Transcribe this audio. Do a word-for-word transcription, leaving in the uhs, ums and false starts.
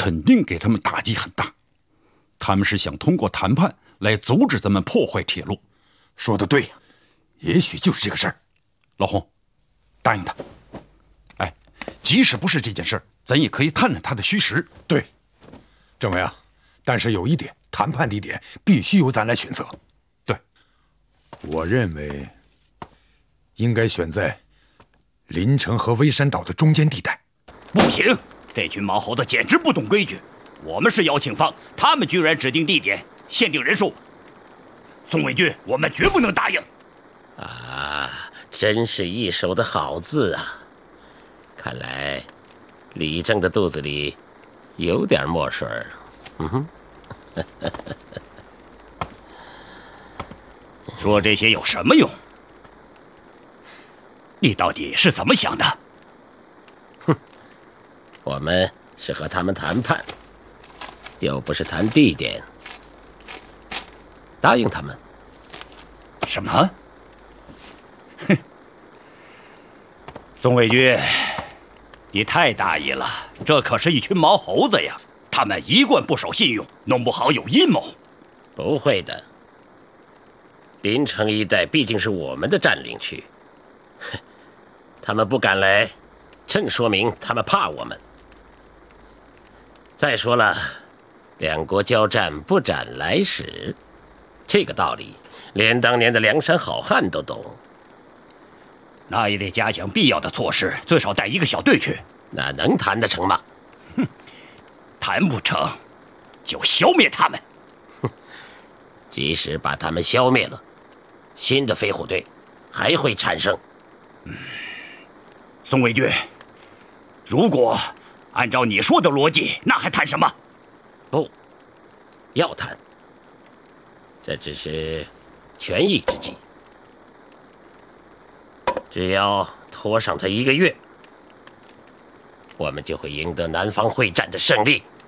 肯定给他们打击很大。他们是想通过谈判来阻止咱们破坏铁路。 说得对呀，也许就是这个事儿。 老洪，答应他。哎，即使不是这件事儿，咱也可以探探他的虚实。 对，政委啊，但是有一点，谈判地点必须由咱来选择。 对， 我认为应该选在临城和微山岛的中间地带。 不行，这群毛猴子简直不懂规矩。我们是邀请方，他们居然指定地点、限定人数。宋卫军，我们绝不能答应。 啊，真是一手的好字啊！看来李正的肚子里有点墨水。嗯哼， 说这些有什么用？你到底是怎么想的？ 哼，我们是和他们谈判，又不是谈地点。答应他们。 什么？哼，宋卫军，你太大意了，这可是一群毛猴子呀！他们一贯不守信用，弄不好有阴谋。 不会的，临城一带毕竟是我们的占领区，他们不敢来，正说明他们怕我们。再说了，两国交战不斩来使，这个道理连当年的梁山好汉都懂。 那也得加强必要的措施，最少带一个小队去。 那能谈得成吗？ 哼，谈不成就消灭他们。 哼，即使把他们消灭了，新的飞虎队还会产生。 嗯，宋卫军，如果按照你说的逻辑，那还谈什么？ 不，要谈。这只是权宜之计，只要拖上他一个月，我们就会赢得南方会战的胜利。